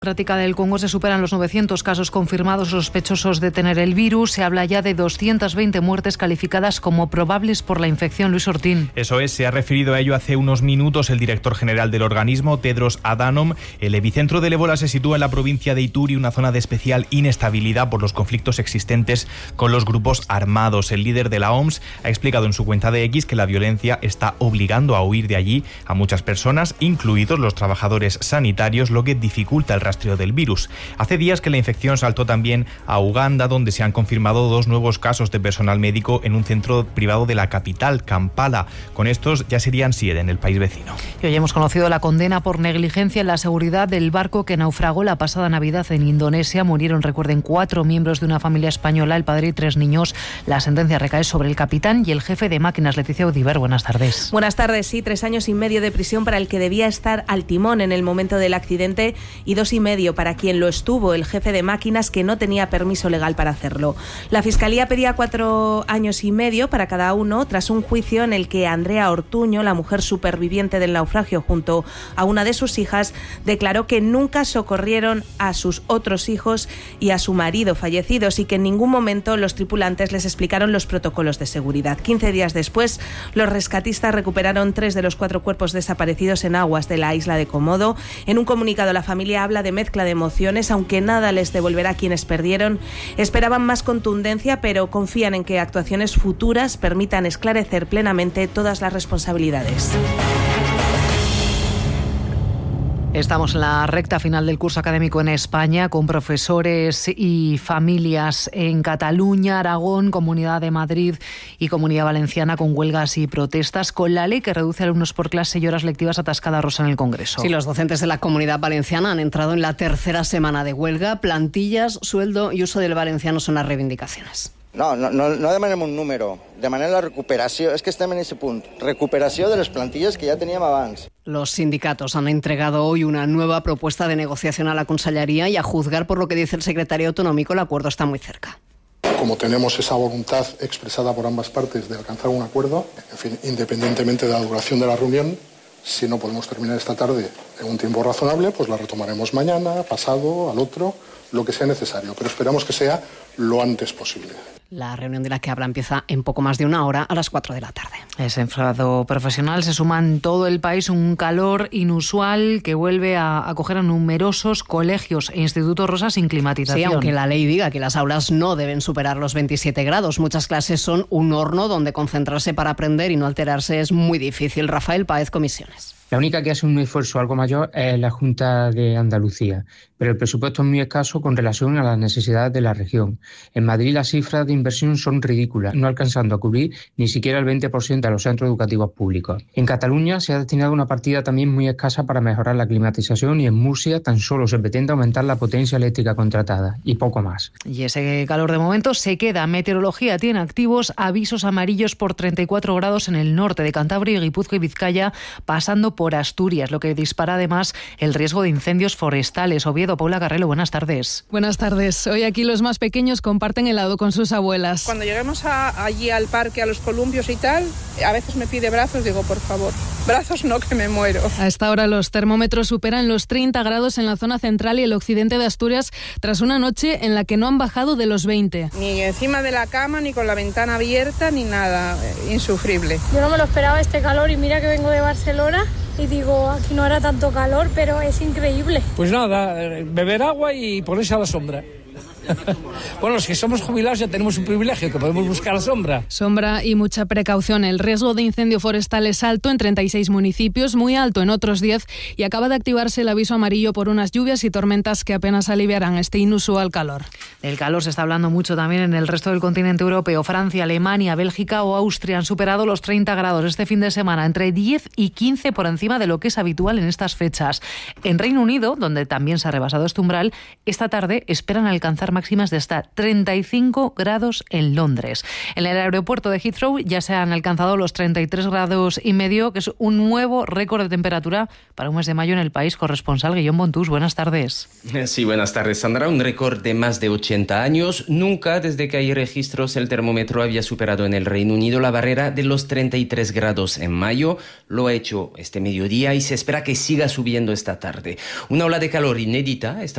Democrática del Congo se superan los 900 casos confirmados sospechosos de tener el virus. Se habla ya de 220 muertes calificadas como probables por la infección. Luis Ortín. Eso es, se ha referido a ello hace unos minutos el director general del organismo, Tedros Adhanom. El epicentro del ébola se sitúa en la provincia de Ituri, una zona de especial inestabilidad por los conflictos existentes con los grupos armados. El líder de la OMS ha explicado en su cuenta de X que la violencia está obligando a huir de allí a muchas personas, incluidos los trabajadores sanitarios, lo que dificulta el rastreo del virus. Hace días que la infección saltó también a Uganda, donde se han confirmado 2 nuevos casos de personal médico en un centro privado de la capital, Kampala. Con estos ya serían 7 en el país vecino. Y hoy hemos conocido la condena por negligencia en la seguridad del barco que naufragó la pasada Navidad en Indonesia. Murieron, recuerden, 4 miembros de una familia española, el padre y 3 niños. La sentencia recae sobre el capitán y el jefe de máquinas. Leticia Udiver, buenas tardes. Buenas tardes, sí, 3 años y medio de prisión para el que debía estar al timón en el momento del accidente y 2 y medio para quien lo estuvo, el jefe de máquinas, que no tenía permiso legal para hacerlo. La Fiscalía pedía 4 años y medio para cada uno, tras un juicio en el que Andrea Ortuño, la mujer superviviente del naufragio junto a una de sus hijas, declaró que nunca socorrieron a sus otros hijos y a su marido fallecidos y que en ningún momento los tripulantes les explicaron los protocolos de seguridad. 15 días después, los rescatistas recuperaron 3 de los 4 cuerpos desaparecidos en aguas de la isla de Komodo. En un comunicado, la familia habla de mezcla de emociones, aunque nada les devolverá a quienes perdieron. Esperaban más contundencia, pero confían en que actuaciones futuras permitan esclarecer plenamente todas las responsabilidades. Estamos en la recta final del curso académico en España, con profesores y familias en Cataluña, Aragón, Comunidad de Madrid y Comunidad Valenciana con huelgas y protestas, con la ley que reduce alumnos por clase y horas lectivas atascada, Rosa, en el Congreso. Sí, los docentes de la Comunidad Valenciana han entrado en la 3ª semana de huelga. Plantillas, sueldo y uso del valenciano son las reivindicacions. No demanem un número, demanem la recuperació, és que estem en ese punt, recuperació de les plantilles que ja teníem abans. Los sindicatos han entregado hoy una nueva propuesta de negociación a la Consellería y, a juzgar por lo que dice el secretario autonómico, el acuerdo está muy cerca. Como tenemos esa voluntad expresada por ambas partes de alcanzar un acuerdo, en fin, independientemente de la duración de la reunión, si no podemos terminar esta tarde en un tiempo razonable, pues la retomaremos mañana, pasado, al otro, lo que sea necesario, pero esperamos que sea lo antes posible. La reunión de la que habla empieza en poco más de 1 hora, a las 4 de la tarde. Ese enfado profesional se suma en todo el país un calor inusual que vuelve a acoger a numerosos colegios e institutos, Rosa, sin climatización. Sí, aunque la ley diga que las aulas no deben superar los 27 grados. Muchas clases son un horno donde concentrarse para aprender y no alterarse es muy difícil. Rafael Páez, Comisiones. La única que hace un esfuerzo algo mayor es la Junta de Andalucía, pero el presupuesto es muy escaso con relación a las necesidades de la región. En Madrid las cifras de inversión son ridículas, no alcanzando a cubrir ni siquiera el 20% de los centros educativos públicos. En Cataluña se ha destinado una partida también muy escasa para mejorar la climatización y en Murcia tan solo se pretende aumentar la potencia eléctrica contratada y poco más. Y ese calor de momento se queda. Meteorología tiene activos avisos amarillos por 34 grados en el norte de Cantabria, Guipúzcoa y Vizcaya, pasando por Asturias, lo que dispara además el riesgo de incendios forestales. Oviedo, Paula Carrelo, buenas tardes. Buenas tardes. Hoy aquí los más pequeños comparten helado con sus abuelas. Cuando lleguemos allí al parque, a los columpios y tal, a veces me pide brazos, digo, por favor, brazos no, que me muero. A esta hora los termómetros superan los 30 grados en la zona central y el occidente de Asturias, tras una noche en la que no han bajado de los 20. Ni encima de la cama, ni con la ventana abierta, ni nada, insufrible. Yo no me lo esperaba este calor y mira que vengo de Barcelona y digo, aquí no hará tanto calor, pero es increíble. Pues nada, beber agua y ponerse a la sombra. Bueno, los que somos jubilados ya tenemos un privilegio, que podemos buscar la sombra. Sombra y mucha precaución. El riesgo de incendio forestal es alto en 36 municipios, muy alto en otros 10, y acaba de activarse el aviso amarillo por unas lluvias y tormentas que apenas aliviarán este inusual calor. El calor se está hablando mucho también en el resto del continente europeo. Francia, Alemania, Bélgica o Austria han superado los 30 grados este fin de semana, entre 10 y 15 por encima de lo que es habitual en estas fechas. En Reino Unido, donde también se ha rebasado este umbral, esta tarde esperan alcanzar máximas de hasta 35 grados en Londres. En el aeropuerto de Heathrow ya se han alcanzado los 33 grados y medio, que es un nuevo récord de temperatura para un mes de mayo en el país. Corresponsal Guillón Bontús, buenas tardes. Sí, buenas tardes, Sandra. Un récord de más de 80 años. Nunca desde que hay registros el termómetro había superado en el Reino Unido la barrera de los 33 grados en mayo. Lo ha hecho este mediodía y se espera que siga subiendo esta tarde. Una ola de calor inédita está